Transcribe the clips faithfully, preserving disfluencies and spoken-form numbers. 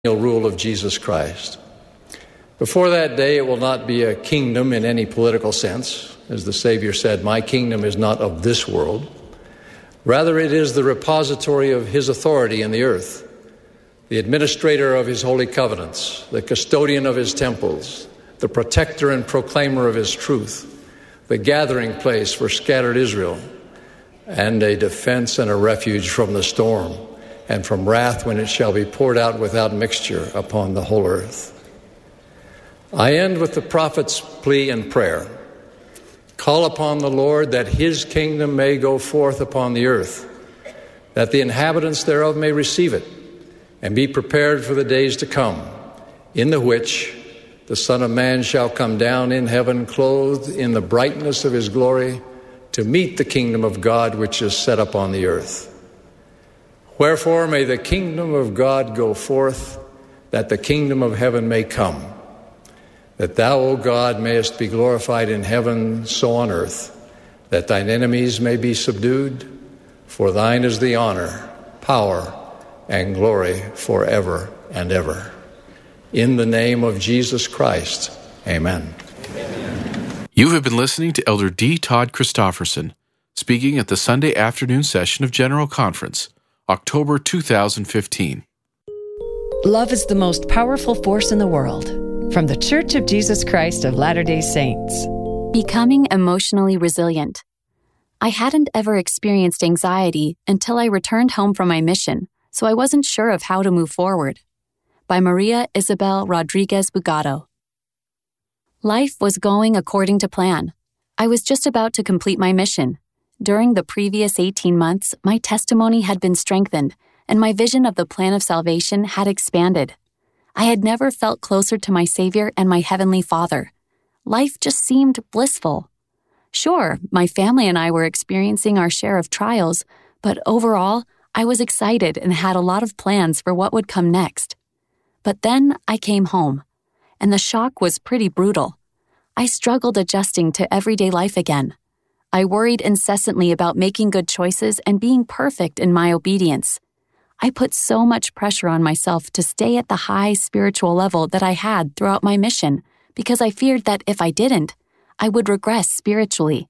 rule of Jesus Christ. Before that day, it will not be a kingdom in any political sense. As the Savior said, "My kingdom is not of this world." Rather, it is the repository of his authority in the earth, the administrator of his holy covenants, the custodian of his temples, the protector and proclaimer of his truth, the gathering place for scattered Israel, and a defense and a refuge from the storm and from wrath when it shall be poured out without mixture upon the whole earth. I end with the prophet's plea and prayer. Call upon the Lord that his kingdom may go forth upon the earth, that the inhabitants thereof may receive it, and be prepared for the days to come, in the which the Son of Man shall come down in heaven, clothed in the brightness of his glory, to meet the kingdom of God which is set up on the earth. Wherefore may the kingdom of God go forth, that the kingdom of heaven may come, that thou, O God, mayest be glorified in heaven, so on earth, that thine enemies may be subdued, for thine is the honor, power, and glory forever and ever. In the name of Jesus Christ, amen. Amen. You have been listening to Elder D. Todd Christofferson, speaking at the Sunday afternoon session of General Conference, October two thousand fifteen. Love is the most powerful force in the world. From the Church of Jesus Christ of Latter-day Saints. Becoming emotionally resilient. I hadn't ever experienced anxiety until I returned home from my mission, so I wasn't sure of how to move forward. By Maria Isabel Rodriguez Bugado. Life was going according to plan. I was just about to complete my mission. During the previous eighteen months, my testimony had been strengthened, and my vision of the plan of salvation had expanded. I had never felt closer to my Savior and my Heavenly Father. Life just seemed blissful. Sure, my family and I were experiencing our share of trials, but overall, I was excited and had a lot of plans for what would come next. But then I came home, and the shock was pretty brutal. I struggled adjusting to everyday life again. I worried incessantly about making good choices and being perfect in my obedience. I put so much pressure on myself to stay at the high spiritual level that I had throughout my mission because I feared that if I didn't, I would regress spiritually.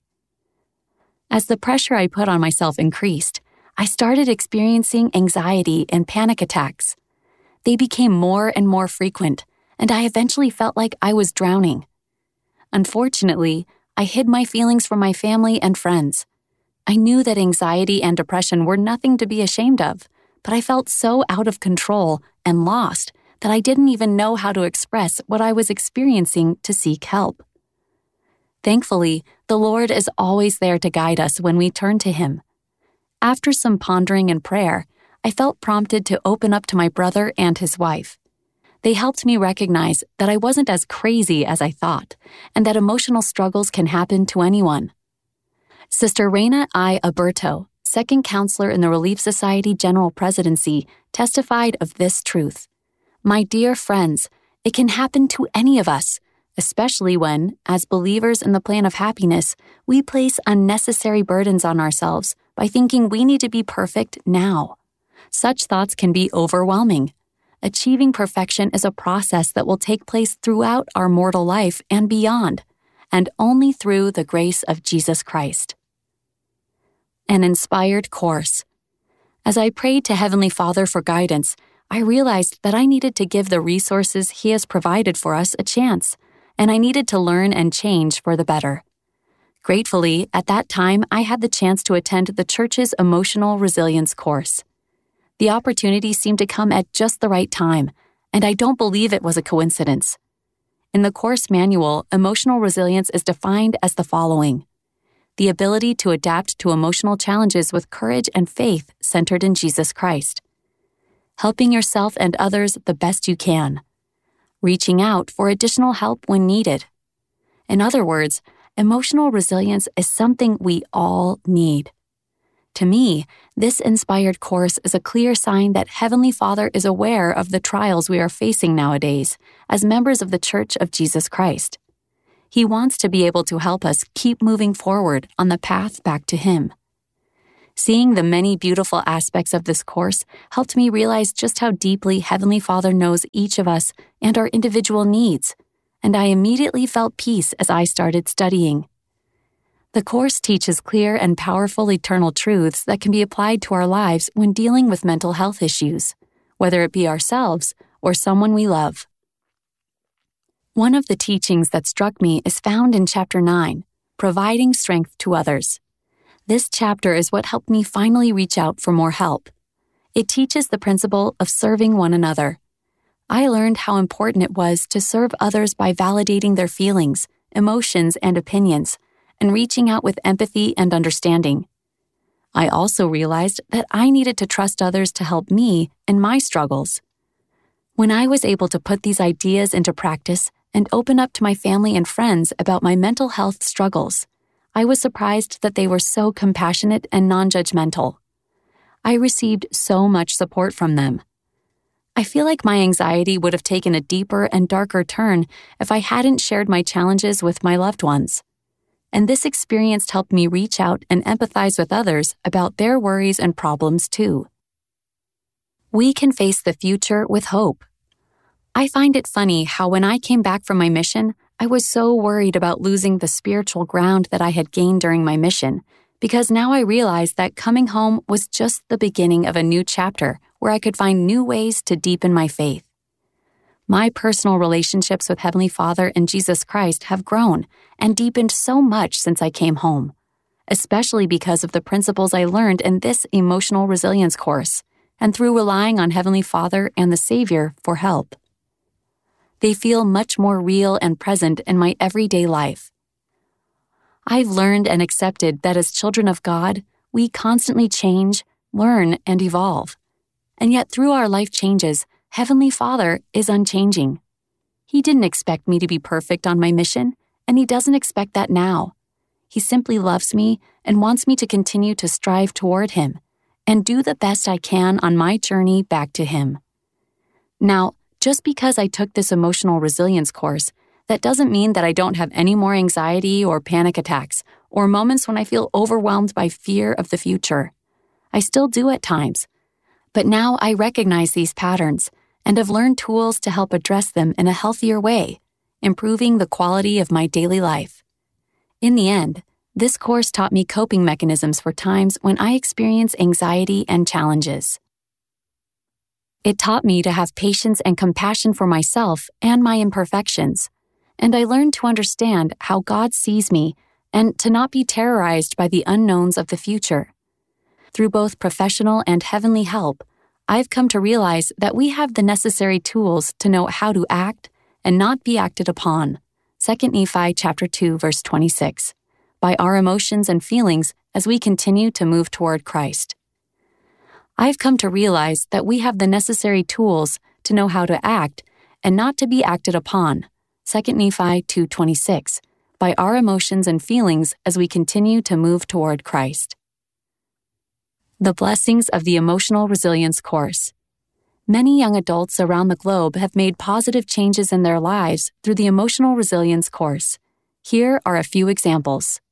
As the pressure I put on myself increased, I started experiencing anxiety and panic attacks. They became more and more frequent, and I eventually felt like I was drowning. Unfortunately, I hid my feelings from my family and friends. I knew that anxiety and depression were nothing to be ashamed of, but I felt so out of control and lost that I didn't even know how to express what I was experiencing to seek help. Thankfully, the Lord is always there to guide us when we turn to Him. After some pondering and prayer, I felt prompted to open up to my brother and his wife. They helped me recognize that I wasn't as crazy as I thought, and that emotional struggles can happen to anyone. Sister Reina I. Aberto, second counselor in the Relief Society General Presidency, testified of this truth. My dear friends, it can happen to any of us, especially when, as believers in the plan of happiness, we place unnecessary burdens on ourselves by thinking we need to be perfect now. Such thoughts can be overwhelming. Achieving perfection is a process that will take place throughout our mortal life and beyond, and only through the grace of Jesus Christ. An inspired course. As I prayed to Heavenly Father for guidance, I realized that I needed to give the resources He has provided for us a chance, and I needed to learn and change for the better. Gratefully, at that time, I had the chance to attend the church's Emotional Resilience course. The opportunity seemed to come at just the right time, and I don't believe it was a coincidence. In the course manual, emotional resilience is defined as the following: the ability to adapt to emotional challenges with courage and faith centered in Jesus Christ, helping yourself and others the best you can, reaching out for additional help when needed. In other words, emotional resilience is something we all need. To me, this inspired course is a clear sign that Heavenly Father is aware of the trials we are facing nowadays as members of the Church of Jesus Christ. He wants to be able to help us keep moving forward on the path back to Him. Seeing the many beautiful aspects of this course helped me realize just how deeply Heavenly Father knows each of us and our individual needs, and I immediately felt peace as I started studying. The course teaches clear and powerful eternal truths that can be applied to our lives when dealing with mental health issues, whether it be ourselves or someone we love. One of the teachings that struck me is found in Chapter nine, Providing Strength to Others. This chapter is what helped me finally reach out for more help. It teaches the principle of serving one another. I learned how important it was to serve others by validating their feelings, emotions, and opinions, and reaching out with empathy and understanding. I also realized that I needed to trust others to help me in my struggles. When I was able to put these ideas into practice and open up to my family and friends about my mental health struggles, I was surprised that they were so compassionate and non-judgmental. I received so much support from them. I feel like my anxiety would have taken a deeper and darker turn if I hadn't shared my challenges with my loved ones. And this experience helped me reach out and empathize with others about their worries and problems too. We can face the future with hope. I find it funny how when I came back from my mission, I was so worried about losing the spiritual ground that I had gained during my mission, because now I realized that coming home was just the beginning of a new chapter where I could find new ways to deepen my faith. My personal relationships with Heavenly Father and Jesus Christ have grown and deepened so much since I came home, especially because of the principles I learned in this emotional resilience course and through relying on Heavenly Father and the Savior for help. They feel much more real and present in my everyday life. I've learned and accepted that as children of God, we constantly change, learn, and evolve. And yet through our life changes, Heavenly Father is unchanging. He didn't expect me to be perfect on my mission, and He doesn't expect that now. He simply loves me and wants me to continue to strive toward Him and do the best I can on my journey back to Him. Now, just because I took this emotional resilience course, that doesn't mean that I don't have any more anxiety or panic attacks or moments when I feel overwhelmed by fear of the future. I still do at times. But now I recognize these patterns and have learned tools to help address them in a healthier way, improving the quality of my daily life. In the end, this course taught me coping mechanisms for times when I experience anxiety and challenges. It taught me to have patience and compassion for myself and my imperfections, and I learned to understand how God sees me and to not be terrorized by the unknowns of the future. Through both professional and heavenly help, I've come to realize that we have the necessary tools to know how to act and not be acted upon. Second Nephi chapter two, verse twenty-six, by our emotions and feelings as we continue to move toward Christ. I've come to realize that we have the necessary tools to know how to act and not to be acted upon. Second Nephi two twenty-six, by our emotions and feelings as we continue to move toward Christ. The blessings of the Emotional Resilience Course. Many young adults around the globe have made positive changes in their lives through the Emotional Resilience Course. Here are a few examples.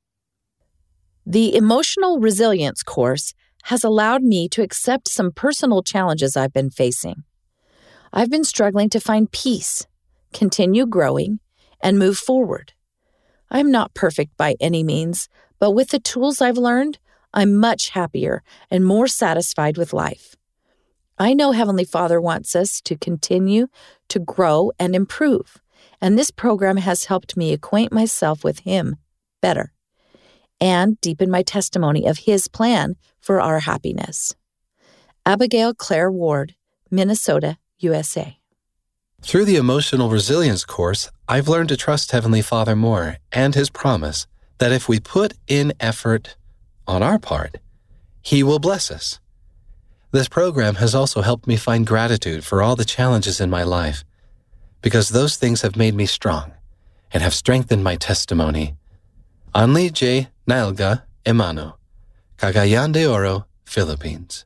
The Emotional Resilience Course has allowed me to accept some personal challenges I've been facing. I've been struggling to find peace, continue growing, and move forward. I'm not perfect by any means, but with the tools I've learned, I'm much happier and more satisfied with life. I know Heavenly Father wants us to continue to grow and improve, and this program has helped me acquaint myself with Him better and deepen my testimony of His plan for our happiness. Abigail Claire Ward, Minnesota, U S A. Through the Emotional Resilience Course, I've learned to trust Heavenly Father more and His promise that if we put in effort on our part, He will bless us. This program has also helped me find gratitude for all the challenges in my life, because those things have made me strong and have strengthened my testimony. Anli J. Nailga Emano, Cagayan de Oro, Philippines.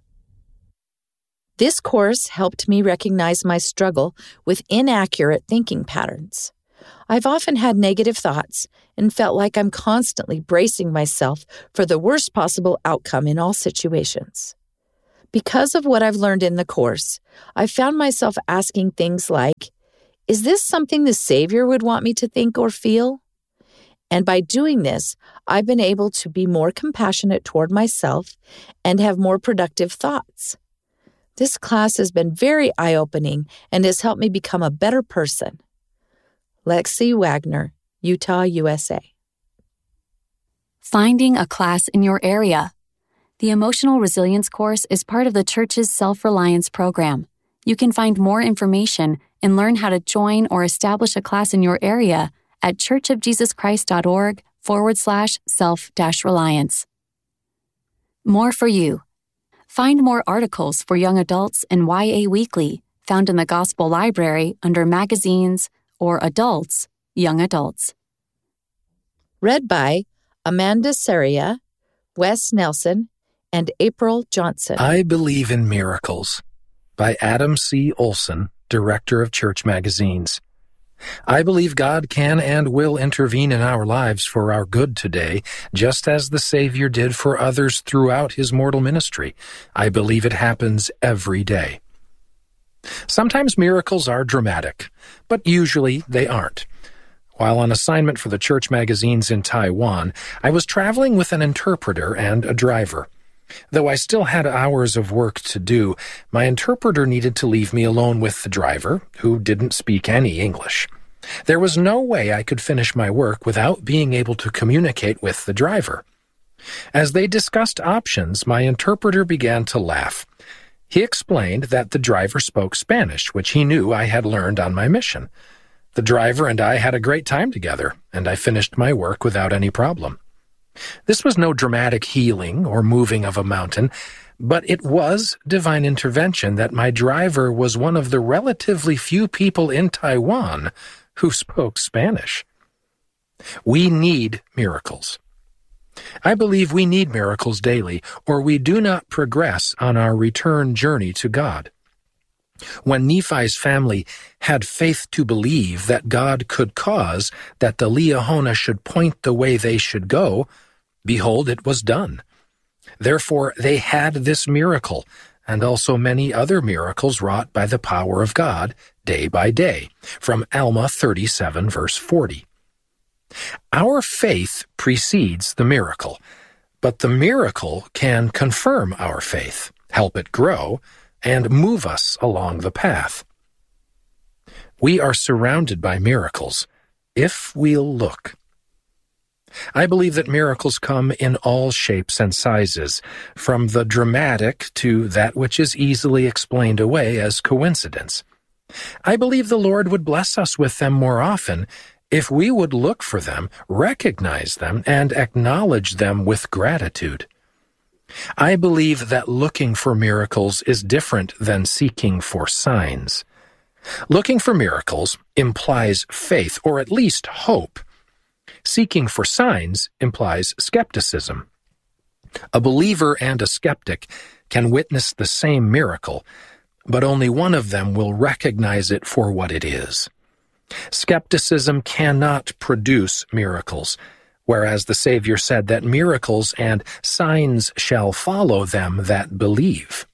This course helped me recognize my struggle with inaccurate thinking patterns. I've often had negative thoughts and felt like I'm constantly bracing myself for the worst possible outcome in all situations. Because of what I've learned in the course, I've found myself asking things like, is this something the Savior would want me to think or feel? And by doing this, I've been able to be more compassionate toward myself and have more productive thoughts. This class has been very eye-opening and has helped me become a better person. Lexi Wagner, Utah, U S A. Finding a class in your area. The Emotional Resilience course is part of the church's Self-Reliance program. You can find more information and learn how to join or establish a class in your area at churchofjesuschrist.org forward slash self dash reliance. More for you. Find more articles for young adults in Y A Weekly, found in the Gospel Library under Magazines or Adults, Young Adults. Read by Amanda Saria, Wes Nelson, and April Johnson. I Believe in Miracles by Adam C. Olson, Director of Church Magazines. I believe God can and will intervene in our lives for our good today, just as the Savior did for others throughout his mortal ministry. I believe it happens every day. Sometimes miracles are dramatic, but usually they aren't. While on assignment for the church magazines in Taiwan, I was traveling with an interpreter and a driver. Though I still had hours of work to do, my interpreter needed to leave me alone with the driver, who didn't speak any English. There was no way I could finish my work without being able to communicate with the driver. As they discussed options, my interpreter began to laugh. He explained that the driver spoke Spanish, which he knew I had learned on my mission. The driver and I had a great time together, and I finished my work without any problem. This was no dramatic healing or moving of a mountain, but it was divine intervention that my driver was one of the relatively few people in Taiwan who spoke Spanish. We need miracles. I believe we need miracles daily, or we do not progress on our return journey to God. When Nephi's family had faith to believe that God could cause that the Liahona should point the way they should go, behold, it was done. Therefore they had this miracle, and also many other miracles wrought by the power of God, day by day, from Alma thirty-seven, verse forty. Our faith precedes the miracle, but the miracle can confirm our faith, help it grow, and move us along the path. We are surrounded by miracles, if we'll look. I believe that miracles come in all shapes and sizes, from the dramatic to that which is easily explained away as coincidence. I believe the Lord would bless us with them more often if we would look for them, recognize them, and acknowledge them with gratitude. I believe that looking for miracles is different than seeking for signs. Looking for miracles implies faith, or at least hope. Seeking for signs implies skepticism. A believer and a skeptic can witness the same miracle, but only one of them will recognize it for what it is. Skepticism cannot produce miracles, whereas the Savior said that miracles and signs shall follow them that believe.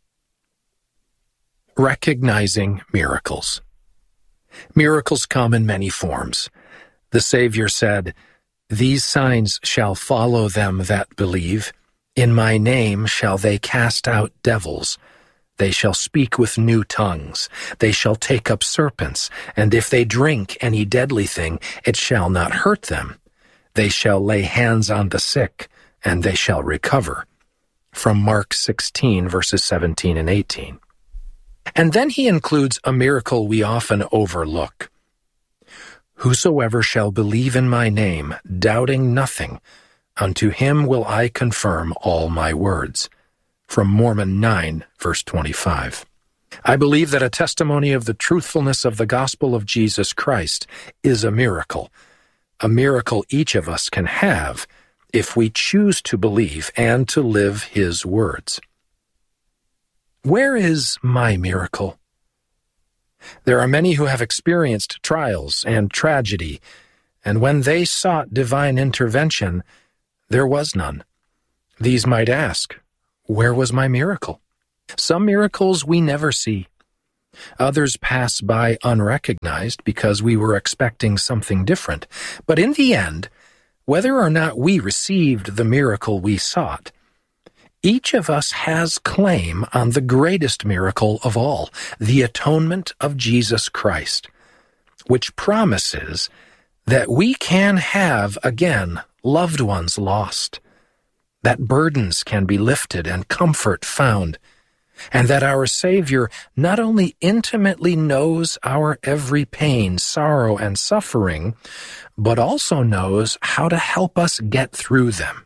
Recognizing miracles. Miracles come in many forms. The Savior said, "These signs shall follow them that believe. In my name shall they cast out devils. They shall speak with new tongues. They shall take up serpents, and if they drink any deadly thing, it shall not hurt them. They shall lay hands on the sick, and they shall recover." From Mark sixteen, verses seventeen and eighteen. And then he includes a miracle we often overlook. "Whosoever shall believe in my name, doubting nothing, unto him will I confirm all my words." From Mormon nine, verse twenty-five. I believe that a testimony of the truthfulness of the gospel of Jesus Christ is a miracle, a miracle each of us can have if we choose to believe and to live his words. Where is my miracle? There are many who have experienced trials and tragedy, and when they sought divine intervention, there was none. These might ask, where was my miracle? Some miracles we never see. Others pass by unrecognized because we were expecting something different. But in the end, whether or not we received the miracle we sought, each of us has claim on the greatest miracle of all, the atonement of Jesus Christ, which promises that we can have again loved ones lost, that burdens can be lifted and comfort found, and that our Savior not only intimately knows our every pain, sorrow, and suffering, but also knows how to help us get through them.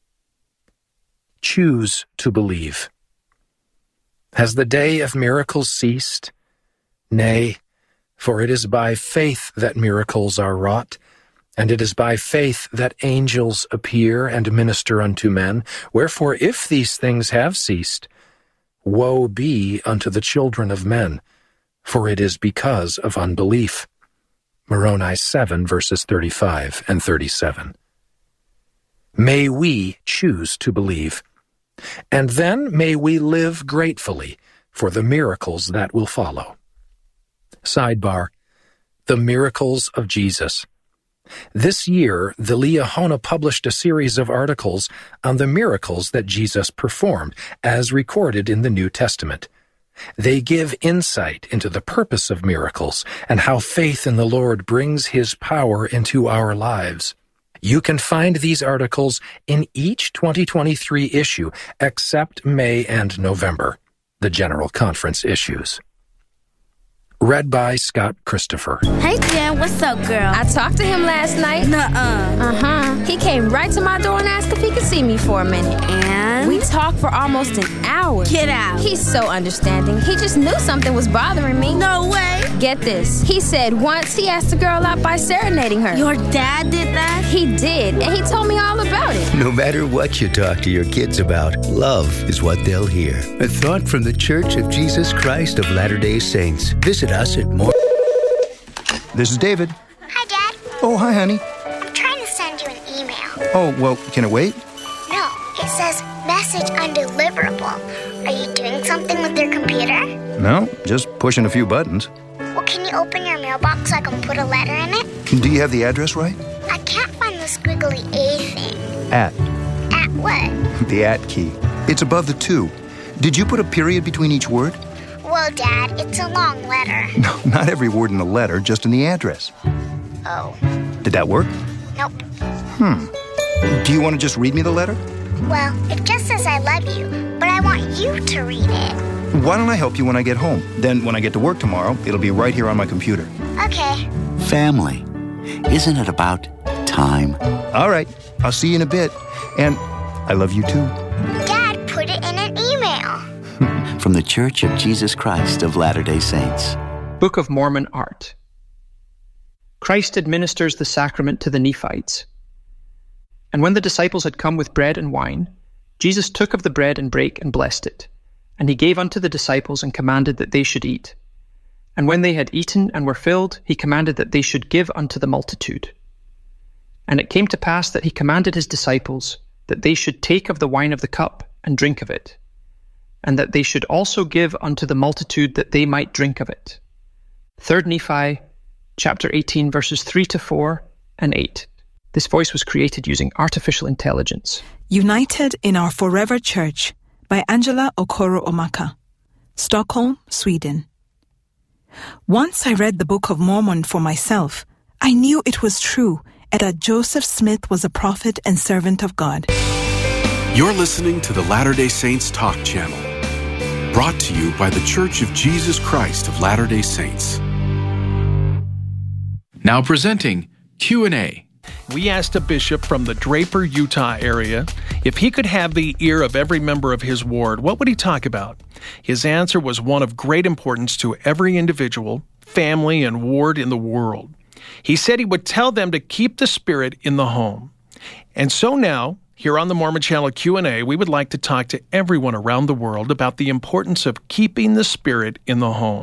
Choose to believe. Has the day of miracles ceased? Nay, for it is by faith that miracles are wrought, and it is by faith that angels appear and minister unto men. Wherefore, if these things have ceased, woe be unto the children of men, for it is because of unbelief. Moroni seven, verses thirty-five and thirty-seven. May we choose to believe, and then may we live gratefully for the miracles that will follow. Sidebar: The Miracles of Jesus. This year, the Liahona published a series of articles on the miracles that Jesus performed, as recorded in the New Testament. They give insight into the purpose of miracles and how faith in the Lord brings His power into our lives. You can find these articles in each twenty twenty-three issue, except May and November, the General Conference issues. Read by Scott Christopher. Hey, Jen, what's up, girl? I talked to him last night. Nuh-uh. Uh-huh. He came right to my door and asked if he could see me for a minute. And? We talked for almost an hour. Get out. He's so understanding. He just knew something was bothering me. No way. Get this. He said once he asked a girl out by serenading her. Your dad did that? He did, and he told me all about it. No matter what you talk to your kids about, love is what they'll hear. A thought from the Church of Jesus Christ of Latter-day Saints. Visit us at more. This is David. Hi, Dad. Oh, hi, honey. I'm trying to send you an email. Oh, well, can it wait? No, it says message undeliverable. Are you doing something with your computer? No, just pushing a few buttons. Well, can you open your mailbox so I can put a letter in it? Do you have the address right? I can't find the squiggly A thing. At. At what? The at key. It's above the two. Did you put a period between each word? Well, Dad, it's a long letter. No, not every word in the letter, just in the address. Oh. Did that work? Nope. Hmm. Do you want to just read me the letter? Well, it just says I love you, but I want you to read it. Why don't I help you when I get home? Then when I get to work tomorrow, it'll be right here on my computer. Okay. Family. Isn't it about time? All right. I'll see you in a bit. And I love you too. Dad, put it in an email. From the Church of Jesus Christ of Latter-day Saints. Book of Mormon Art. Christ administers the sacrament to the Nephites. And when the disciples had come with bread and wine, Jesus took of the bread and brake and blessed it. And he gave unto the disciples and commanded that they should eat. And when they had eaten and were filled, he commanded that they should give unto the multitude. And it came to pass that he commanded his disciples that they should take of the wine of the cup and drink of it, and that they should also give unto the multitude that they might drink of it. Third Nephi, chapter eighteen, verses three to four and eight. This voice was created using artificial intelligence. United in Our Forever Church by Angela Okoro Omaka, Stockholm, Sweden. Once I read the Book of Mormon for myself. I knew it was true and that Joseph Smith was a prophet and servant of God. You're listening to the Latter-day Saints Talk Channel, brought to you by the Church of Jesus Christ of Latter-day Saints. Now presenting Q and A. We asked a bishop from the Draper, Utah area if he could have the ear of every member of his ward, what would he talk about? His answer was one of great importance to every individual, family, and ward in the world. He said he would tell them to keep the spirit in the home. And so now, here on the Mormon Channel Q and A, we would like to talk to everyone around the world about the importance of keeping the spirit in the home.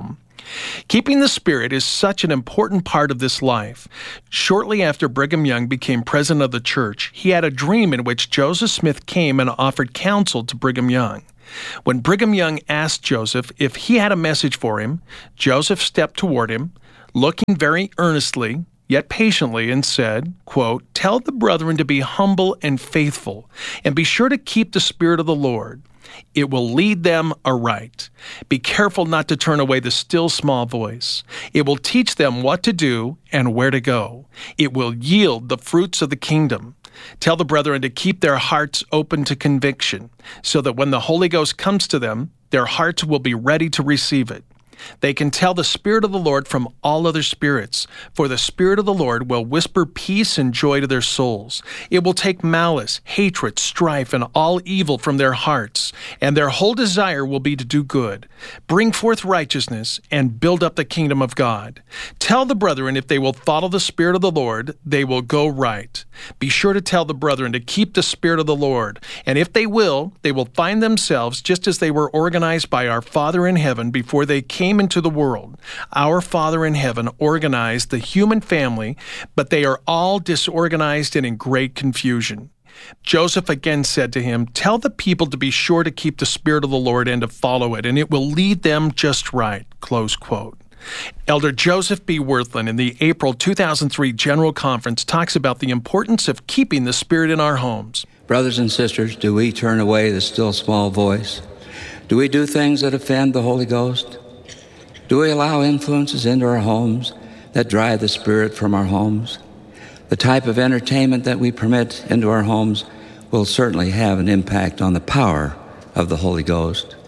Keeping the Spirit is such an important part of this life. Shortly after Brigham Young became president of the church, he had a dream in which Joseph Smith came and offered counsel to Brigham Young. When Brigham Young asked Joseph if he had a message for him, Joseph stepped toward him, looking very earnestly, yet patiently, and said, quote, "Tell the brethren to be humble and faithful, and be sure to keep the Spirit of the Lord. It will lead them aright. Be careful not to turn away the still small voice. It will teach them what to do and where to go. It will yield the fruits of the kingdom. Tell the brethren to keep their hearts open to conviction, so that when the Holy Ghost comes to them, their hearts will be ready to receive it. They can tell the Spirit of the Lord from all other spirits, for the Spirit of the Lord will whisper peace and joy to their souls. It will take malice, hatred, strife, and all evil from their hearts, and their whole desire will be to do good, bring forth righteousness, and build up the kingdom of God. Tell the brethren if they will follow the Spirit of the Lord, they will go right. Be sure to tell the brethren to keep the Spirit of the Lord, and if they will, they will find themselves just as they were organized by our Father in heaven before they came into the world. Our Father in heaven organized the human family, but they are all disorganized and in great confusion. Joseph again said to him, "Tell the people to be sure to keep the Spirit of the Lord and to follow it, and it will lead them just right." Close quote. Elder Joseph B. Wirthlin in the April two thousand three General Conference talks about the importance of keeping the Spirit in our homes. Brothers and sisters, do we turn away the still small voice? Do we do things that offend the Holy Ghost? Do we allow influences into our homes that drive the Spirit from our homes? The type of entertainment that we permit into our homes will certainly have an impact on the power of the Holy Ghost.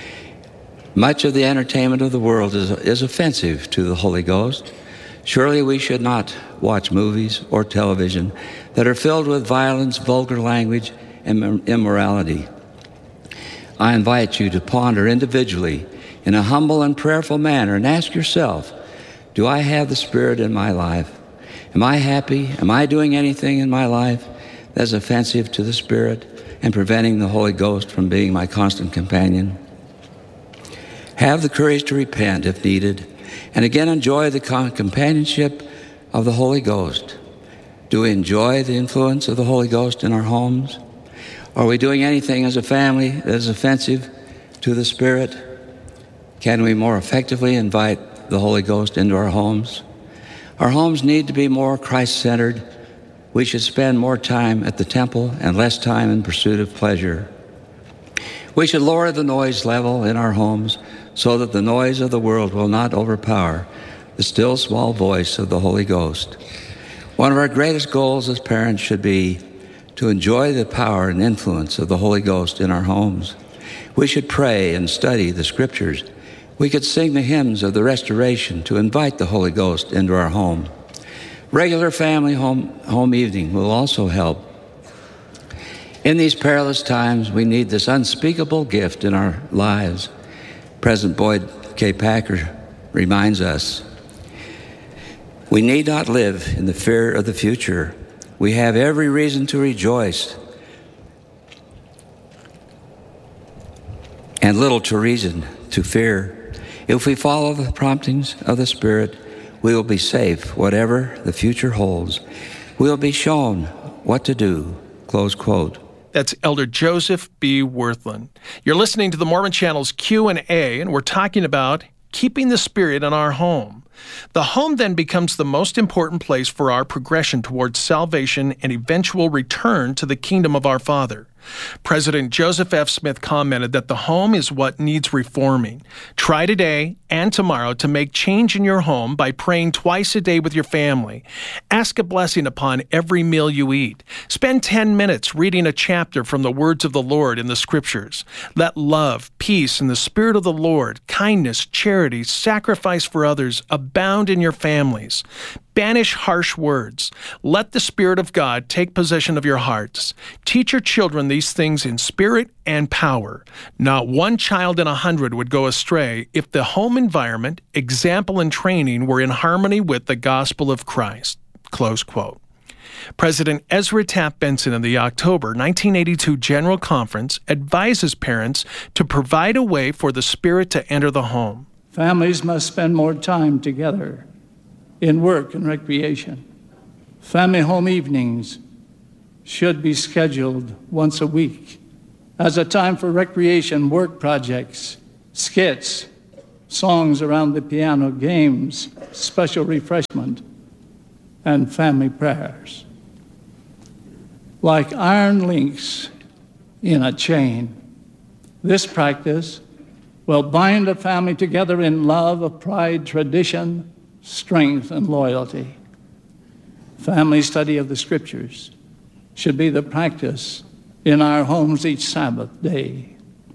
Much of the entertainment of the world is, is offensive to the Holy Ghost. Surely we should not watch movies or television that are filled with violence, vulgar language, and immorality. I invite you to ponder individually in a humble and prayerful manner and ask yourself, do I have the Spirit in my life? Am I happy? Am I doing anything in my life that's offensive to the Spirit and preventing the Holy Ghost from being my constant companion? Have the courage to repent if needed, and again enjoy the companionship of the Holy Ghost. Do we enjoy the influence of the Holy Ghost in our homes? Are we doing anything as a family that is offensive to the Spirit? Can we more effectively invite the Holy Ghost into our homes? Our homes need to be more Christ-centered. We should spend more time at the temple and less time in pursuit of pleasure. We should lower the noise level in our homes so that the noise of the world will not overpower the still small voice of the Holy Ghost. One of our greatest goals as parents should be to enjoy the power and influence of the Holy Ghost in our homes. We should pray and study the Scriptures. We could sing the hymns of the restoration to invite the Holy Ghost into our home. Regular family home, home evening will also help. In these perilous times, we need this unspeakable gift in our lives. President Boyd K. Packer reminds us, we need not live in the fear of the future. We have every reason to rejoice and little to reason to fear. If we follow the promptings of the Spirit, we will be safe whatever the future holds. We will be shown what to do. Close quote. That's Elder Joseph B. Wirthlin. You're listening to the Mormon Channel's Q and A, and we're talking about keeping the Spirit in our home. The home then becomes the most important place for our progression towards salvation and eventual return to the kingdom of our Father. President Joseph F. Smith commented that the home is what needs reforming. Try today and tomorrow to make change in your home by praying twice a day with your family. Ask a blessing upon every meal you eat. Spend ten minutes reading a chapter from the words of the Lord in the Scriptures. Let love, peace, and the Spirit of the Lord, kindness, charity, sacrifice for others abound in your families. Banish harsh words. Let the Spirit of God take possession of your hearts. Teach your children these things in spirit and power. Not one child in a hundred would go astray if the home environment, example, and training were in harmony with the gospel of Christ. Close quote. President Ezra Taft Benson in the October nineteen eighty-two General Conference advises parents to provide a way for the Spirit to enter the home. Families must spend more time together in work and recreation. Family home evenings should be scheduled once a week as a time for recreation, work projects, skits, songs around the piano, games, special refreshment, and family prayers. Like iron links in a chain, this practice will bind a family together in love of pride, tradition, strength, and loyalty. Family study of the Scriptures should be the practice in our homes each Sabbath day.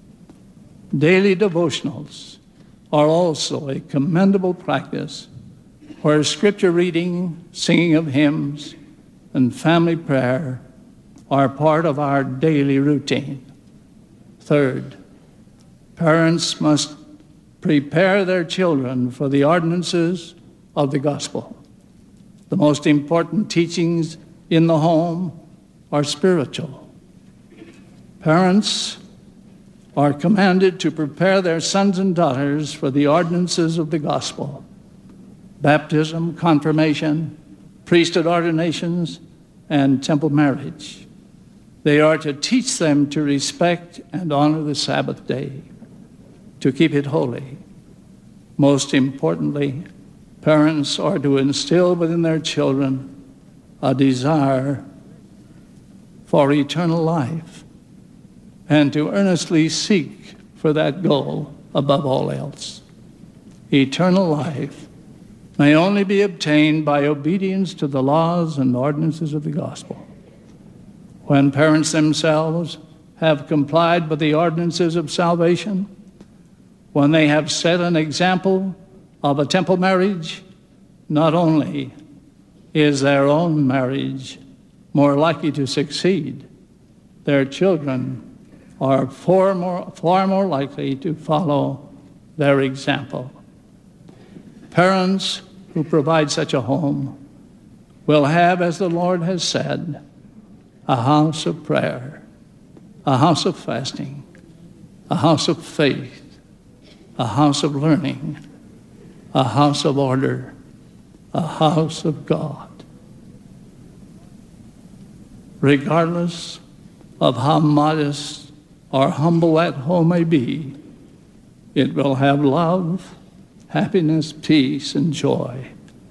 Daily devotionals are also a commendable practice where Scripture reading, singing of hymns, and family prayer are part of our daily routine. Third, parents must prepare their children for the ordinances of the gospel. The most important teachings in the home are spiritual. Parents are commanded to prepare their sons and daughters for the ordinances of the gospel: baptism, confirmation, priesthood ordinations, and temple marriage. They are to teach them to respect and honor the Sabbath day, to keep it holy. Most importantly, parents are to instill within their children a desire for eternal life and to earnestly seek for that goal above all else. Eternal life may only be obtained by obedience to the laws and ordinances of the gospel. When parents themselves have complied with the ordinances of salvation, when they have set an example of a temple marriage, not only is their own marriage more likely to succeed, their children are far more, far more likely to follow their example. Parents who provide such a home will have, as the Lord has said, a house of prayer, a house of fasting, a house of faith, a house of learning, a house of order, a house of God. Regardless of how modest or humble that home may be, it will have love, happiness, peace, and joy.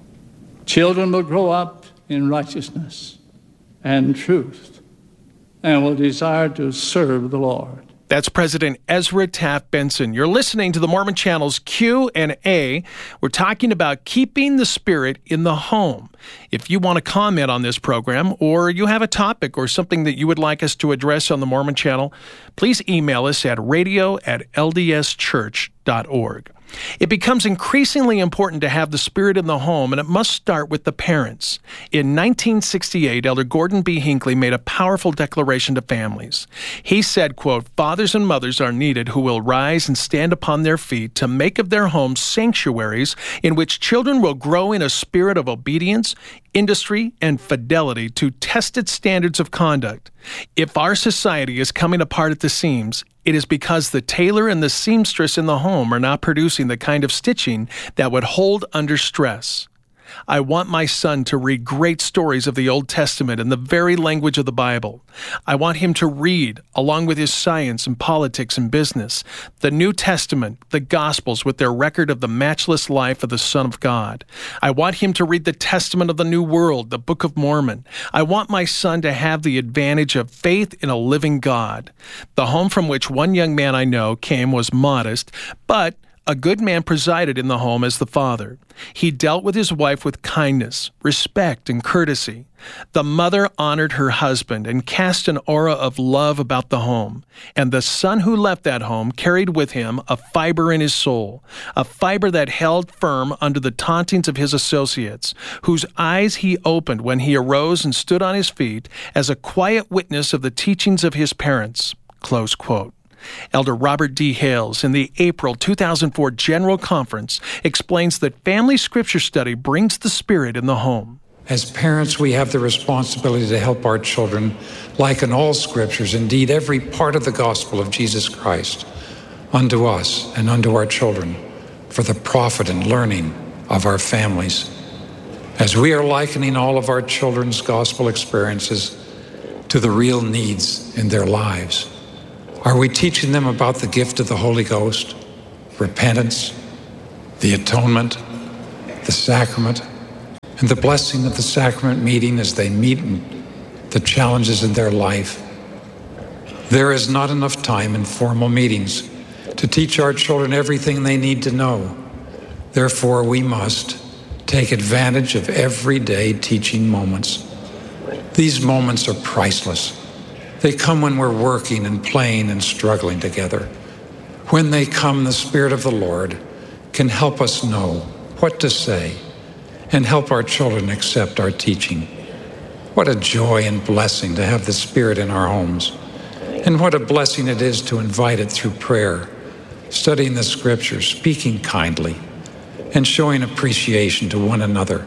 Children will grow up in righteousness and truth and will desire to serve the Lord. That's President Ezra Taft Benson. You're listening to the Mormon Channel's Q and A. We're talking about keeping the Spirit in the home. If you want to comment on this program, or you have a topic or something that you would like us to address on the Mormon Channel, please email us at radio at l d s church dot org. It becomes increasingly important to have the Spirit in the home, and it must start with the parents. In nineteen sixty-eight, Elder Gordon B. Hinckley made a powerful declaration to families. He said, quote, "Fathers and mothers are needed who will rise and stand upon their feet to make of their homes sanctuaries in which children will grow in a spirit of obedience, industry, and fidelity to tested standards of conduct. If our society is coming apart at the seams, it is because the tailor and the seamstress in the home are not producing the kind of stitching that would hold under stress. I want my son to read great stories of the Old Testament in the very language of the Bible. I want him to read, along with his science and politics and business, the New Testament, the Gospels with their record of the matchless life of the Son of God. I want him to read the Testament of the New World, the Book of Mormon. I want my son to have the advantage of faith in a living God." The home from which one young man I know came was modest, but a good man presided in the home as the father. He dealt with his wife with kindness, respect, and courtesy. The mother honored her husband and cast an aura of love about the home. And the son who left that home carried with him a fiber in his soul, a fiber that held firm under the tauntings of his associates, whose eyes he opened when he arose and stood on his feet as a quiet witness of the teachings of his parents. Close quote. Elder Robert D. Hales, in the April two thousand four General Conference, explains that family scripture study brings the Spirit in the home. As parents, we have the responsibility to help our children liken all scriptures, indeed every part of the gospel of Jesus Christ, unto us and unto our children, for the profit and learning of our families. As we are likening all of our children's gospel experiences to the real needs in their lives, are we teaching them about the gift of the Holy Ghost, repentance, the atonement, the sacrament, and the blessing of the sacrament meeting as they meet the challenges in their life? There is not enough time in formal meetings to teach our children everything they need to know. Therefore, we must take advantage of everyday teaching moments. These moments are priceless. They come when we're working and playing and struggling together. When they come, the Spirit of the Lord can help us know what to say and help our children accept our teaching. What a joy and blessing to have the Spirit in our homes. And what a blessing it is to invite it through prayer, studying the Scriptures, speaking kindly, and showing appreciation to one another.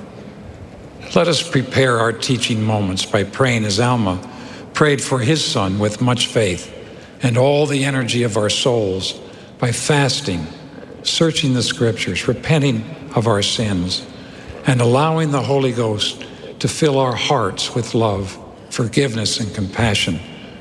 Let us prepare our teaching moments by praying as Alma prayed for his son with much faith and all the energy of our souls by fasting, searching the Scriptures, repenting of our sins, and allowing the Holy Ghost to fill our hearts with love, forgiveness, and compassion.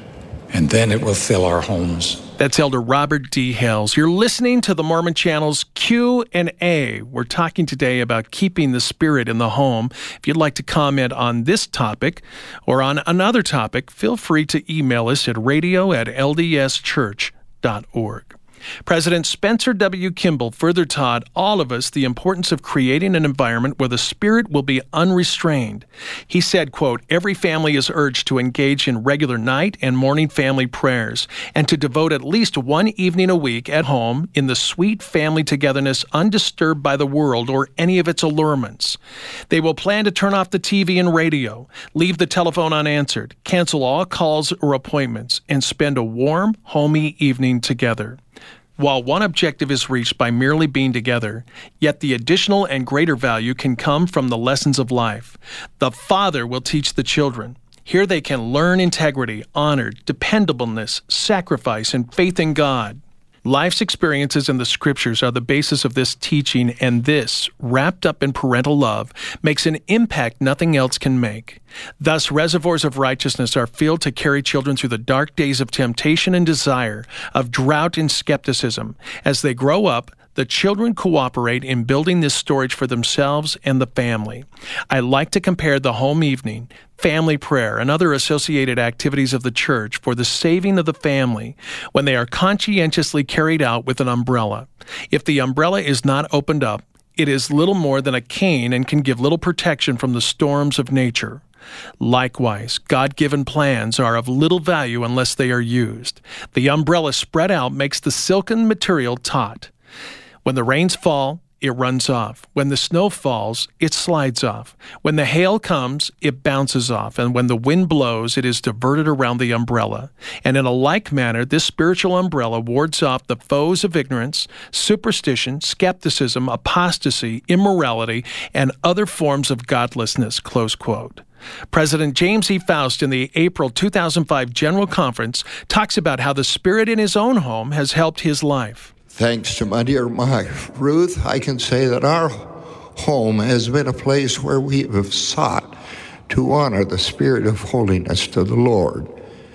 And then it will fill our homes. That's Elder Robert D. Hales. You're listening to the Mormon Channel's Q and A. We're talking today about keeping the Spirit in the home. If you'd like to comment on this topic or on another topic, feel free to email us at radio at l d s church dot org. President Spencer W. Kimball further taught all of us the importance of creating an environment where the Spirit will be unrestrained. He said, quote, "Every family is urged to engage in regular night and morning family prayers and to devote at least one evening a week at home in the sweet family togetherness undisturbed by the world or any of its allurements. They will plan to turn off the T V and radio, leave the telephone unanswered, cancel all calls or appointments, and spend a warm, homey evening together." While one objective is reached by merely being together, yet the additional and greater value can come from the lessons of life. The Father will teach the children. Here they can learn integrity, honor, dependableness, sacrifice, and faith in God. Life's experiences in the Scriptures are the basis of this teaching, and this, wrapped up in parental love, makes an impact nothing else can make. Thus, reservoirs of righteousness are filled to carry children through the dark days of temptation and desire, of drought and skepticism. As they grow up, the children cooperate in building this storage for themselves and the family. I like to compare the home evening, family prayer, and other associated activities of the church for the saving of the family when they are conscientiously carried out with an umbrella. If the umbrella is not opened up, it is little more than a cane and can give little protection from the storms of nature. Likewise, God-given plans are of little value unless they are used. The umbrella spread out makes the silken material taut. When the rains fall, it runs off. When the snow falls, it slides off. When the hail comes, it bounces off. And when the wind blows, it is diverted around the umbrella. And in a like manner, this spiritual umbrella wards off the foes of ignorance, superstition, skepticism, apostasy, immorality, and other forms of godlessness, close quote. President James E. Faust in the April two thousand five General Conference talks about how the Spirit in his own home has helped his life. Thanks to my dear wife, Ruth, I can say that our home has been a place where we have sought to honor the Spirit of holiness to the Lord.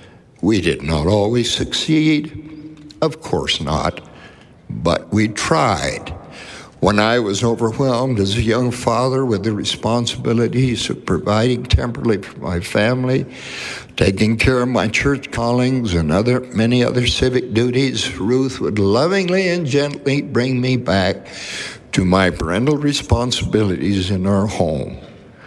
We did not always succeed, of course not, but we tried. When I was overwhelmed as a young father with the responsibilities of providing temporarily for my family, taking care of my church callings and other many other civic duties, Ruth would lovingly and gently bring me back to my parental responsibilities in our home.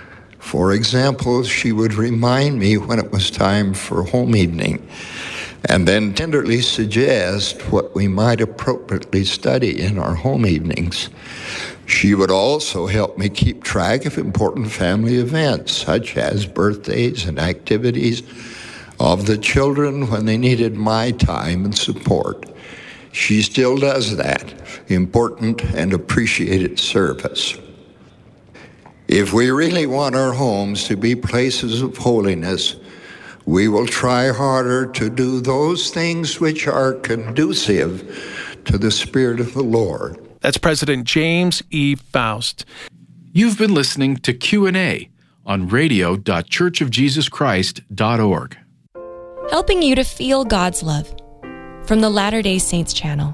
For example, she would remind me when it was time for home evening, and then tenderly suggest what we might appropriately study in our home evenings. She would also help me keep track of important family events, such as birthdays and activities of the children when they needed my time and support. She still does that, important and appreciated service. If we really want our homes to be places of holiness, we will try harder to do those things which are conducive to the Spirit of the Lord. That's President James E. Faust. You've been listening to Q and A on radio dot church of jesus christ dot org. Helping you to feel God's love from the Latter-day Saints channel.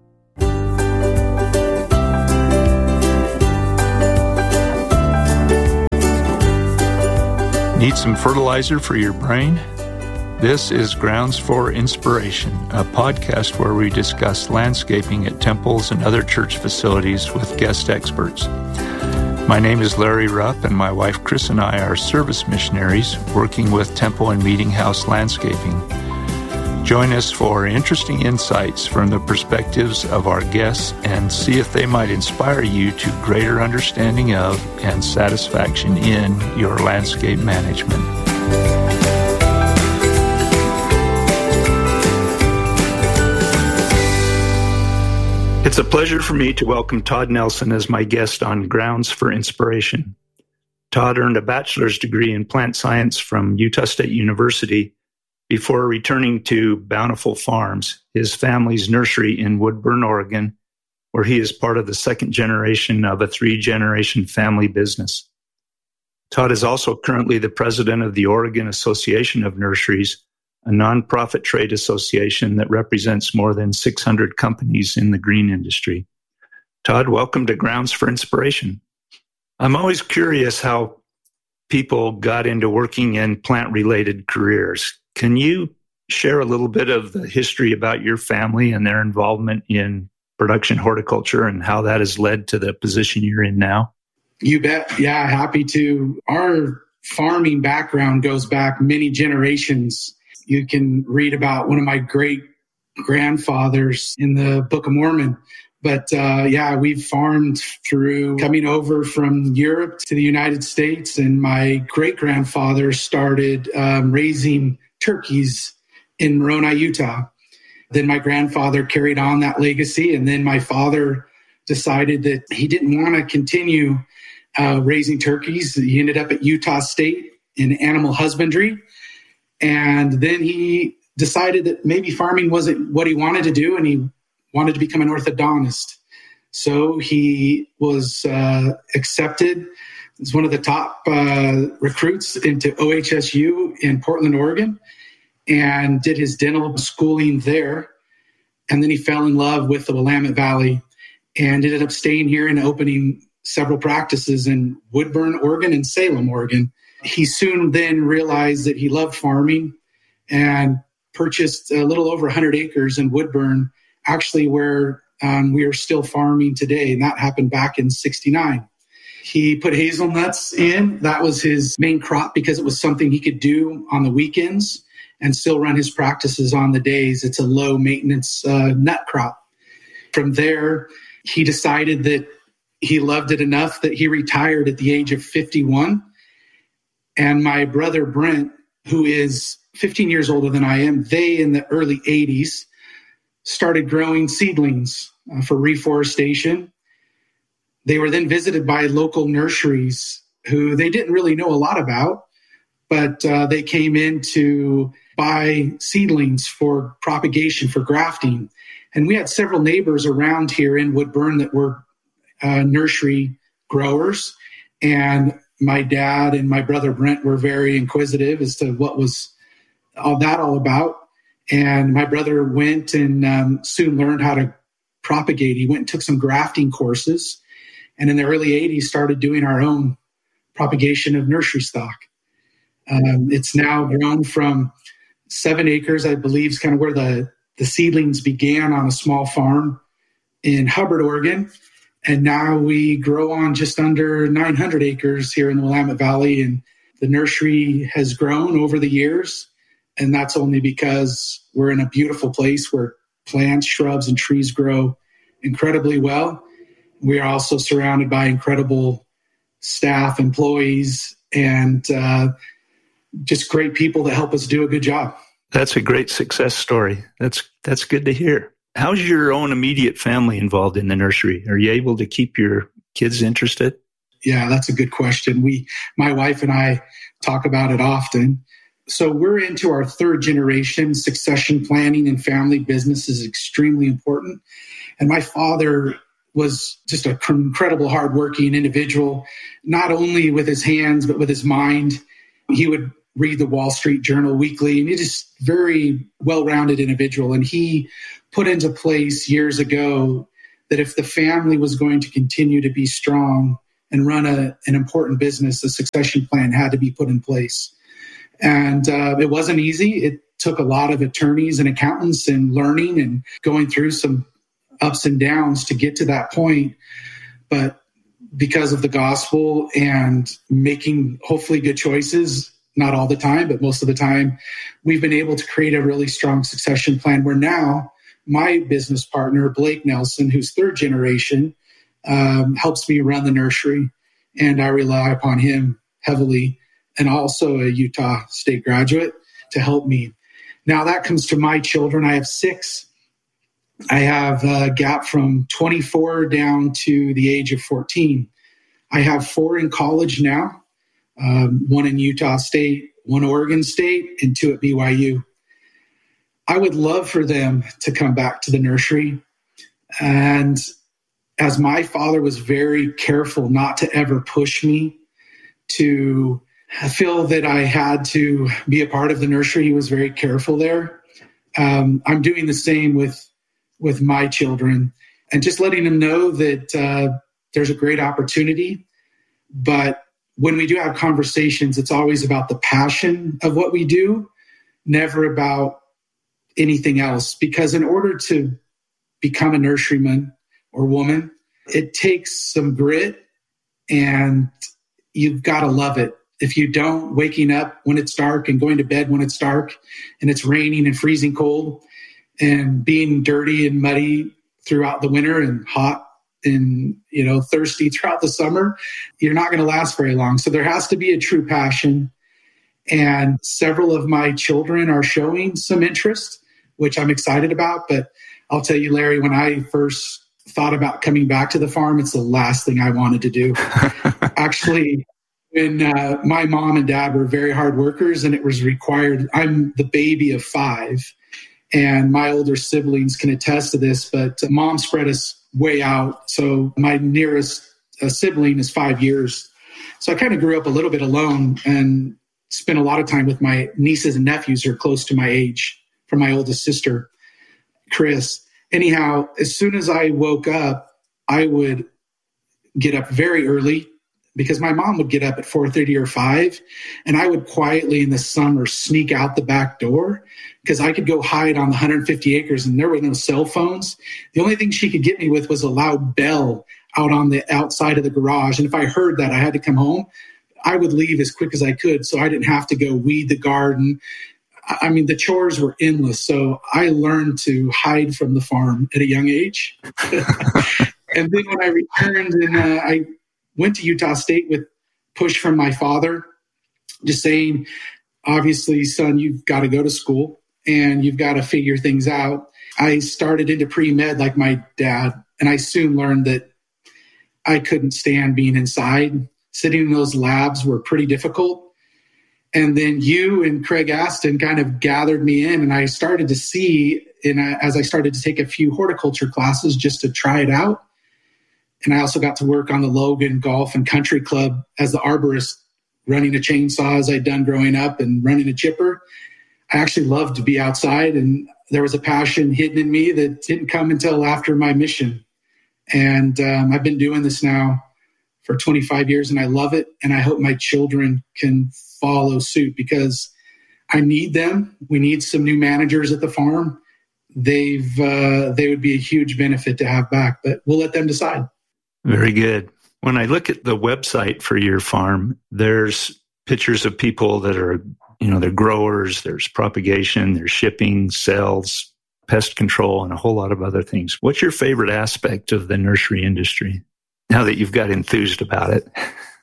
Need some fertilizer for your brain? This is Grounds for Inspiration, a podcast where we discuss landscaping at temples and other church facilities with guest experts. My name is Larry Rupp, and my wife Chris and I are service missionaries working with temple and meeting house landscaping. Join us for interesting insights from the perspectives of our guests and see if they might inspire you to greater understanding of and satisfaction in your landscape management. It's a pleasure for me to welcome Todd Nelson as my guest on Grounds for Inspiration. Todd earned a bachelor's degree in plant science from Utah State University before returning to Bountiful Farms, his family's nursery in Woodburn, Oregon, where he is part of the second generation of a three-generation family business. Todd is also currently the president of the Oregon Association of Nurseries, a nonprofit trade association that represents more than six hundred companies in the green industry. Todd, welcome to Grounds for Inspiration. I'm always curious how people got into working in plant-related careers. Can you share a little bit of the history about your family and their involvement in production horticulture and how that has led to the position you're in now? You bet. Yeah, happy to. Our farming background goes back many generations. You can read about one of my great grandfathers in the Book of Mormon. But uh, yeah, we've farmed through coming over from Europe to the United States. And my great grandfather started um, raising turkeys in Moroni, Utah. Then my grandfather carried on that legacy. And then my father decided that he didn't want to continue uh, raising turkeys. He ended up at Utah State in animal husbandry. And then he decided that maybe farming wasn't what he wanted to do, and he wanted to become an orthodontist. So he was uh, accepted as one of the top uh, recruits into O H S U in Portland, Oregon, and did his dental schooling there. And then he fell in love with the Willamette Valley and ended up staying here and opening several practices in Woodburn, Oregon, and Salem, Oregon. He soon then realized that he loved farming and purchased a little over one hundred acres in Woodburn, actually where um, we are still farming today. And that happened back in sixty-nine. He put hazelnuts in. That was his main crop because it was something he could do on the weekends and still run his practices on the days. It's a low maintenance uh, nut crop. From there, he decided that he loved it enough that he retired at the age of fifty-one. And my brother Brent, who is fifteen years older than I am, they in the early eighties started growing seedlings uh, for reforestation. They were then visited by local nurseries who they didn't really know a lot about, but uh, they came in to buy seedlings for propagation, for grafting. And we had several neighbors around here in Woodburn that were uh, nursery growers. And my dad and my brother Brent were very inquisitive as to what was all that all about. And my brother went and um, soon learned how to propagate. He went and took some grafting courses. And in the early eighties, started doing our own propagation of nursery stock. Um, it's now grown from seven acres, I believe, is kind of where the, the seedlings began on a small farm in Hubbard, Oregon. And now we grow on just under nine hundred acres here in the Willamette Valley. And the nursery has grown over the years. And that's only because we're in a beautiful place where plants, shrubs, and trees grow incredibly well. We are also surrounded by incredible staff, employees, and uh, just great people that help us do a good job. That's a great success story. That's that's good to hear. How's your own immediate family involved in the nursery? Are you able to keep your kids interested? Yeah, that's a good question. We, my wife and I talk about it often. So we're into our third generation. Succession planning and family business is extremely important. And my father was just an incredible hardworking individual, not only with his hands, but with his mind. He would read the Wall Street Journal weekly, and he's just very well-rounded individual. And he put into place years ago that if the family was going to continue to be strong and run a, an important business, a succession plan had to be put in place. And uh, it wasn't easy. It took a lot of attorneys and accountants and learning and going through some ups and downs to get to that point. But because of the gospel and making hopefully good choices, not all the time, but most of the time, we've been able to create a really strong succession plan where now my business partner, Blake Nelson, who's third generation, um, helps me run the nursery, and I rely upon him heavily, and also a Utah State graduate to help me. Now that comes to my children. I have six. I have a gap from twenty-four down to the age of fourteen. I have four in college now, um, one in Utah State, one Oregon State, and two at B Y U. I would love for them to come back to the nursery. And as my father was very careful not to ever push me to feel that I had to be a part of the nursery, he was very careful there. Um, I'm doing the same with with my children, and just letting them know that uh, there's a great opportunity. But when we do have conversations, it's always about the passion of what we do, never about anything else. Because in order to become a nurseryman or woman, it takes some grit, and you've got to love it. If you don't, waking up when it's dark and going to bed when it's dark and it's raining and freezing cold, and being dirty and muddy throughout the winter and hot and, you know, thirsty throughout the summer, you're not going to last very long. So there has to be a true passion. And several of my children are showing some interest, which I'm excited about. But I'll tell you, Larry, when I first thought about coming back to the farm, it's the last thing I wanted to do. Actually, when uh, my mom and dad were very hard workers, and it was required, I'm the baby of five. And my older siblings can attest to this, but mom spread us way out. So my nearest uh, sibling is five years. So I kind of grew up a little bit alone and spent a lot of time with my nieces and nephews who are close to my age, from my oldest sister, Chris. Anyhow, as soon as I woke up, I would get up very early, because my mom would get up at four thirty or five, and I would quietly in the summer sneak out the back door, because I could go hide on the one hundred fifty acres and there were no cell phones. The only thing she could get me with was a loud bell out on the outside of the garage. And if I heard that I had to come home, I would leave as quick as I could so I didn't have to go weed the garden. I mean, the chores were endless. So I learned to hide from the farm at a young age. And then when I returned and uh, I went to Utah State with push from my father, just saying, obviously, son, you've got to go to school and you've got to figure things out. I started into pre-med like my dad, and I soon learned that I couldn't stand being inside. Sitting in those labs were pretty difficult. And then you and Craig Aston kind of gathered me in, and I started to see, and as I started to take a few horticulture classes just to try it out. And I also got to work on the Logan Golf and Country Club as the arborist, running a chainsaw as I'd done growing up and running a chipper. I actually loved to be outside, and there was a passion hidden in me that didn't come until after my mission. And um, I've been doing this now for twenty-five years, and I love it. And I hope my children can follow suit, because I need them. We need some new managers at the farm. They've uh, they would be a huge benefit to have back, but we'll let them decide. Very good. When I look at the website for your farm, there's pictures of people that are, you know, they're growers, there's propagation, there's shipping, sales, pest control, and a whole lot of other things. What's your favorite aspect of the nursery industry now that you've got enthused about it?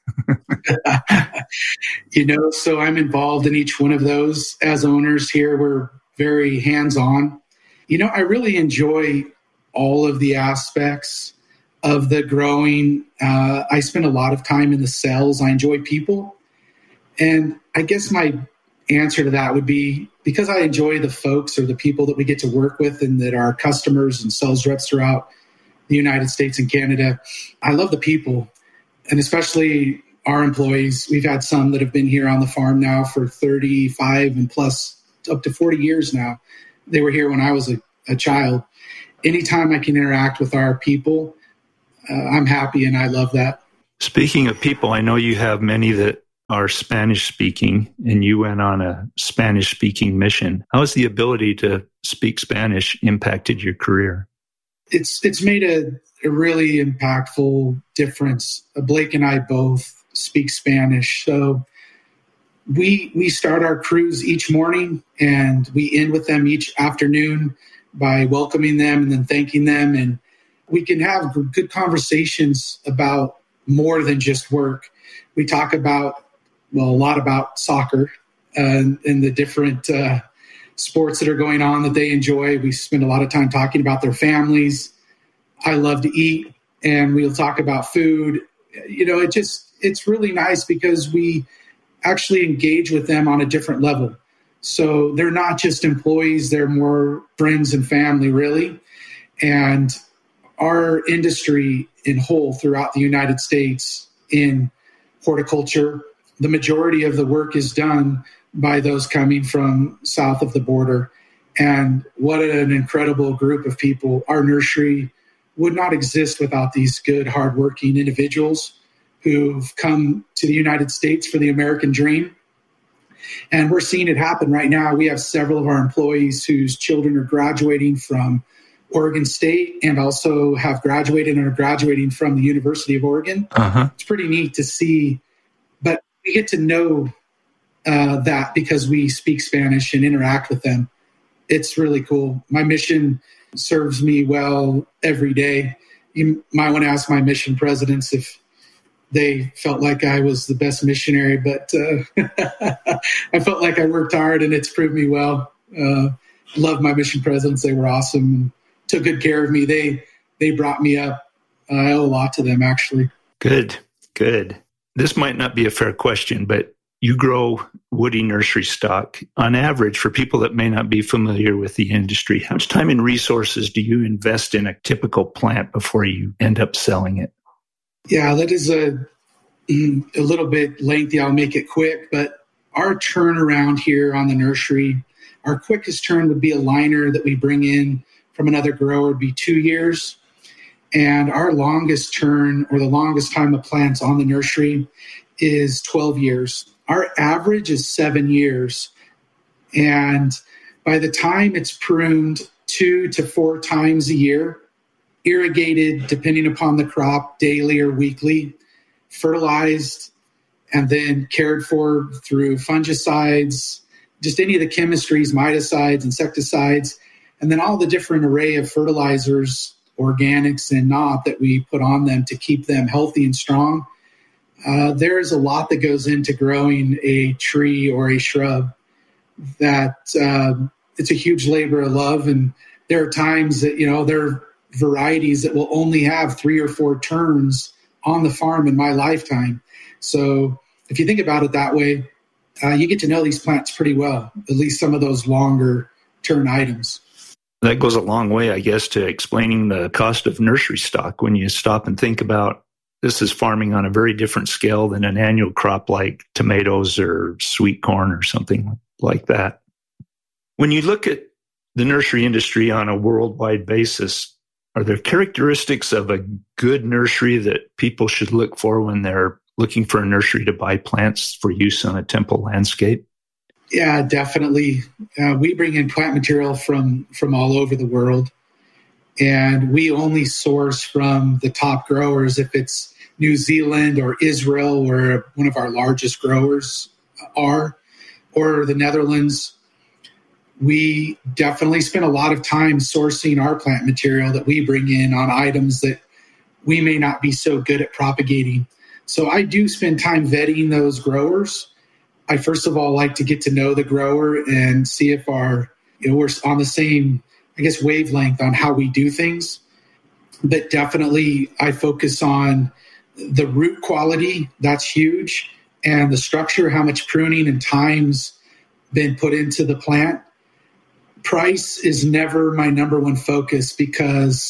You know, so I'm involved in each one of those. As owners here, we're very hands-on. You know, I really enjoy all of the aspects of the growing. Uh, I spend a lot of time in the cells. I enjoy people. And I guess my answer to that would be, because I enjoy the folks or the people that we get to work with and that are customers and sales reps throughout the United States and Canada. I love the people, and especially our employees. We've had some that have been here on the farm now for thirty-five and plus up to forty years now. They were here when I was a, a child. Anytime I can interact with our people, uh, I'm happy, and I love that. Speaking of people, I know you have many that are Spanish-speaking, and you went on a Spanish-speaking mission. How has the ability to speak Spanish impacted your career? It's it's made a, a really impactful difference. Blake and I both speak Spanish, so we we start our crews each morning, and we end with them each afternoon by welcoming them and then thanking them, and we can have good conversations about more than just work. We talk about, well, a lot about soccer and, and the different uh, sports that are going on that they enjoy. We spend a lot of time talking about their families. I love to eat, and we'll talk about food. You know, it just, it's really nice because we actually engage with them on a different level. So they're not just employees, they're more friends and family, really. And our industry in whole throughout the United States in horticulture, the majority of the work is done by those coming from south of the border. And what an incredible group of people. Our nursery would not exist without these good, hardworking individuals who've come to the United States for the American dream. And we're seeing it happen right now. We have several of our employees whose children are graduating from Oregon State and also have graduated and are graduating from the University of Oregon. Uh-huh. It's pretty neat to see, but we get to know uh, that because we speak Spanish and interact with them. It's really cool. My mission serves me well every day. You might want to ask my mission presidents if they felt like I was the best missionary, but uh, I felt like I worked hard and it's proved me well. Uh, love my mission presidents. They were awesome and took good care of me. They they brought me up. Uh, I owe a lot to them, actually. Good, good. This might not be a fair question, but you grow woody nursery stock. On average, for people that may not be familiar with the industry, how much time and resources do you invest in a typical plant before you end up selling it? Yeah, that is a, a little bit lengthy. I'll make it quick, but our turnaround here on the nursery, our quickest turn would be a liner that we bring in from another grower would be two years. And our longest turn or the longest time of plants on the nursery is twelve years. Our average is seven years. And by the time it's pruned two to four times a year, irrigated depending upon the crop daily or weekly, fertilized, and then cared for through fungicides, just any of the chemistries, miticides, insecticides, and then all the different array of fertilizers, organics and not, that we put on them to keep them healthy and strong. Uh, there's a lot that goes into growing a tree or a shrub that uh, it's a huge labor of love. And there are times that, you know, there are varieties that will only have three or four turns on the farm in my lifetime. So if you think about it that way, uh, you get to know these plants pretty well, at least some of those longer turn items. That goes a long way, I guess, to explaining the cost of nursery stock when you stop and think about this is farming on a very different scale than an annual crop like tomatoes or sweet corn or something like that. When you look at the nursery industry on a worldwide basis, are there characteristics of a good nursery that people should look for when they're looking for a nursery to buy plants for use on a temple landscape? Yeah, definitely. Uh, we bring in plant material from, from all over the world, and we only source from the top growers. If it's New Zealand or Israel, where one of our largest growers are, or the Netherlands, we definitely spend a lot of time sourcing our plant material that we bring in on items that we may not be so good at propagating. So I do spend time vetting those growers. I first of all like to get to know the grower and see if our, you know, we're on the same, I guess, wavelength on how we do things. But definitely I focus on the root quality. That's huge. And the structure, how much pruning and time's been put into the plant. Price is never my number one focus because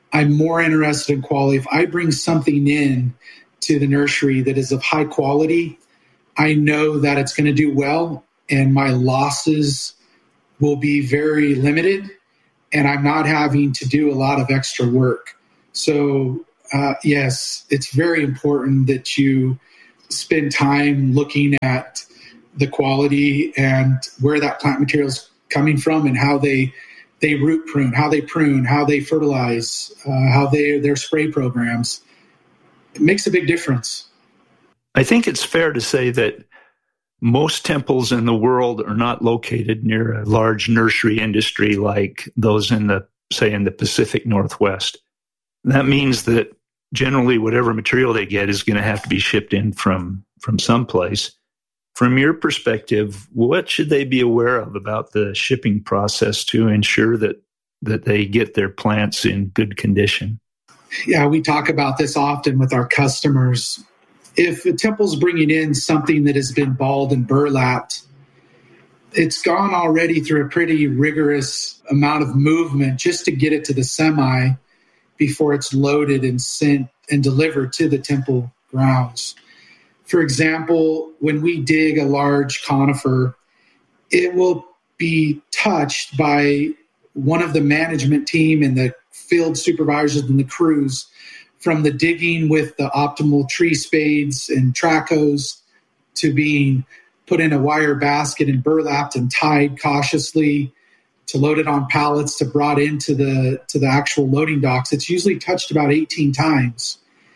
I'm more interested in quality. If I bring something in to the nursery that is of high quality, I know that it's going to do well and my losses will be very limited and I'm not having to do a lot of extra work. So uh, yes, it's very important that you spend time looking at the quality and where that plant material is coming from and how they they root prune, how they prune, how they fertilize, uh, how they their spray programs. It makes a big difference. I think it's fair to say that most temples in the world are not located near a large nursery industry like those in the, say, in the Pacific Northwest. That means that generally whatever material they get is going to have to be shipped in from, from someplace. From your perspective, what should they be aware of about the shipping process to ensure that, that they get their plants in good condition? Yeah, we talk about this often with our customers. If a temple's bringing in something that has been balled and burlapped, it's gone already through a pretty rigorous amount of movement just to get it to the semi before it's loaded and sent and delivered to the temple grounds. For example, when we dig a large conifer, it will be touched by one of the management team and the field supervisors and the crews from the digging with the optimal tree spades and track hose to being put in a wire basket and burlapped and tied cautiously to load it on pallets to brought into the to the actual loading docks. It's usually touched about eighteen times.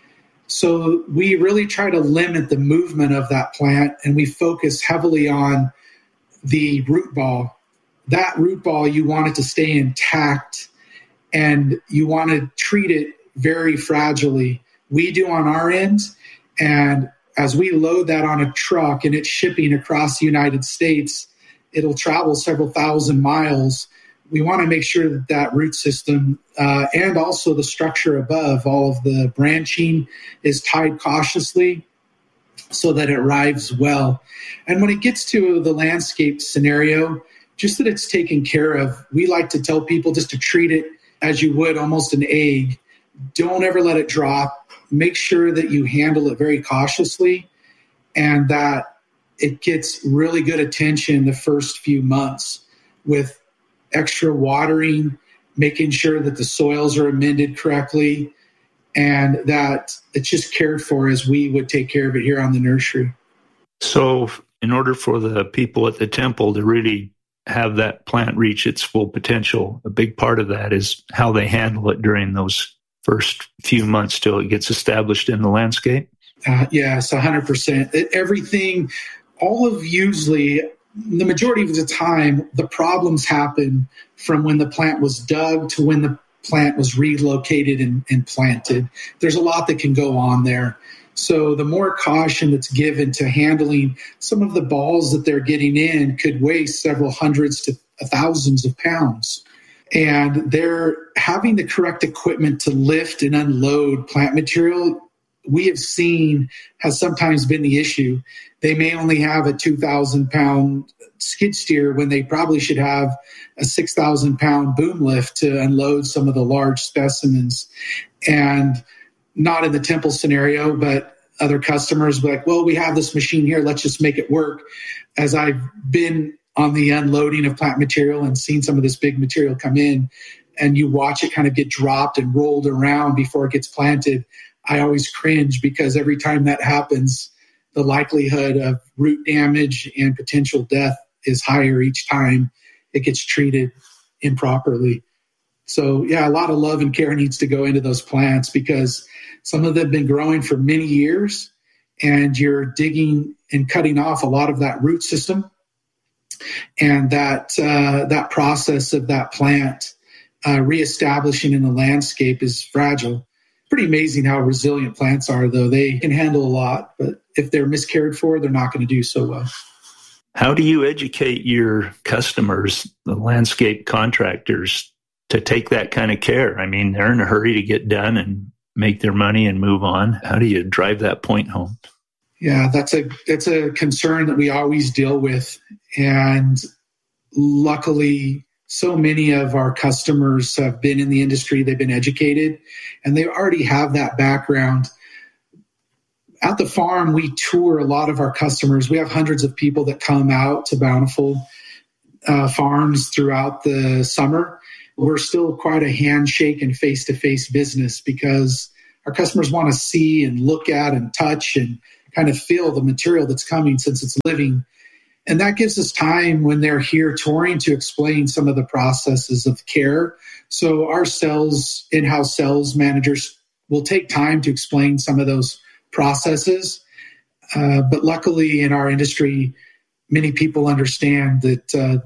So we really try to limit the movement of that plant, and we focus heavily on the root ball. That root ball, you want it to stay intact, and you want to treat it very fragilely. We do on our end, and as we load that on a truck and it's shipping across the United States, it'll travel several thousand miles. We want to make sure that that root system uh, and also the structure above, all of the branching is tied cautiously so that it arrives well. And when it gets to the landscape scenario, just that it's taken care of, we like to tell people just to treat it as you would almost an egg. Don't ever let it drop. Make sure that you handle it very cautiously and that it gets really good attention the first few months with extra watering, making sure that the soils are amended correctly, and that it's just cared for as we would take care of it here on the nursery. So in order for the people at the temple to really have that plant reach its full potential, a big part of that is how they handle it during those first few months till it gets established in the landscape? Uh, yes, one hundred percent. It, everything, all of usually, the majority of the time, the problems happen from when the plant was dug to when the plant was relocated and, and planted. There's a lot that can go on there. So the more caution that's given to handling some of the balls that they're getting in could weigh several hundreds to thousands of pounds. And they're having the correct equipment to lift and unload plant material, we have seen has sometimes been the issue. They may only have a two thousand pound skid steer when they probably should have a six thousand pound boom lift to unload some of the large specimens. And not in the temple scenario, but other customers be like, well, we have this machine here, let's just make it work. As I've been on the unloading of plant material and seen some of this big material come in, and you watch it kind of get dropped and rolled around before it gets planted, I always cringe because every time that happens, the likelihood of root damage and potential death is higher each time it gets treated improperly. So yeah, a lot of love and care needs to go into those plants because some of them have been growing for many years and you're digging and cutting off a lot of that root system. And that uh, that process of that plant uh, reestablishing in the landscape is fragile. Pretty amazing how resilient plants are, though. They can handle a lot, but if they're miscared for, they're not going to do so well. How do you educate your customers, the landscape contractors, to take that kind of care? I mean, they're in a hurry to get done and make their money and move on. How do you drive that point home? Yeah, that's a that's a concern that we always deal with. And luckily, so many of our customers have been in the industry, they've been educated, and they already have that background. At the farm, we tour a lot of our customers. We have hundreds of people that come out to Bountiful uh, Farms throughout the summer. We're still quite a handshake and face-to-face business because our customers want to see and look at and touch and kind of feel the material that's coming since it's living. And that gives us time when they're here touring to explain some of the processes of care. So our sales, in-house sales managers will take time to explain some of those processes. Uh, but luckily in our industry, many people understand that uh,